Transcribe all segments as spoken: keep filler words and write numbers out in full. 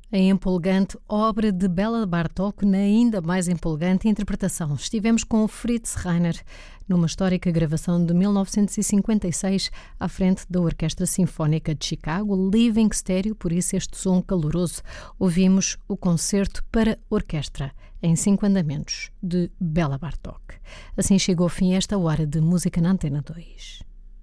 A empolgante obra de Béla Bartók na ainda mais empolgante interpretação. Estivemos com o Fritz Reiner numa histórica gravação de mil novecentos e cinquenta e seis à frente da Orquestra Sinfónica de Chicago, Living Stereo, por isso este som caloroso. Ouvimos o concerto para orquestra em cinco andamentos de Béla Bartók. Assim chegou ao fim esta hora de música na Antena dois.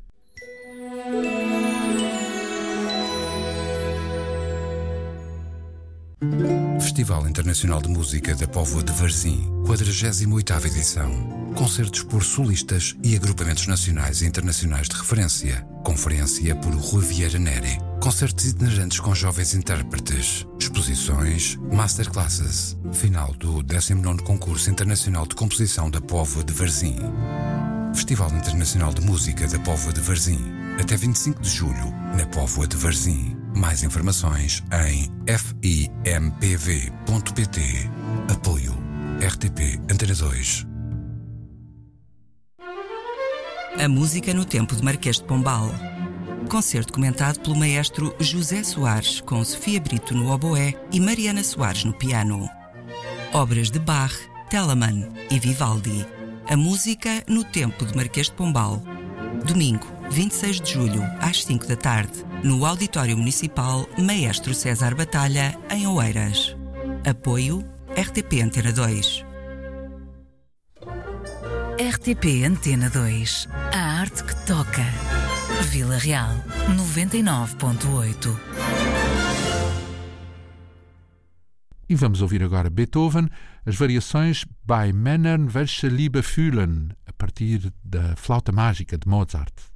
Festival Internacional de Música da Póvoa de Varzim, quadragésima oitava edição. Concertos por solistas e agrupamentos nacionais e internacionais de referência. Conferência por Rui Vieira Neri. Concertos itinerantes com jovens intérpretes. Exposições, masterclasses. Final do décimo nono Concurso Internacional de Composição da Póvoa de Varzim. Festival Internacional de Música da Póvoa de Varzim. Até vinte e cinco de julho, na Póvoa de Varzim. Mais informações em f i m p v ponto p t. Apoio R T P Antena dois. A música no tempo de Marquês de Pombal. Concerto comentado pelo maestro José Soares, com Sofia Brito no oboé e Mariana Soares no piano. Obras de Bach, Telemann e Vivaldi. A música no tempo de Marquês de Pombal. Domingo, vinte e seis de julho, às cinco da tarde, no Auditório Municipal Maestro César Batalha, em Oeiras. Apoio R T P Antena dois. R T P Antena dois. A arte que toca. Vila Real, noventa e nove ponto oito. E vamos ouvir agora Beethoven, as variações Bei Männern welche Liebe fühlen, a partir da Flauta Mágica de Mozart.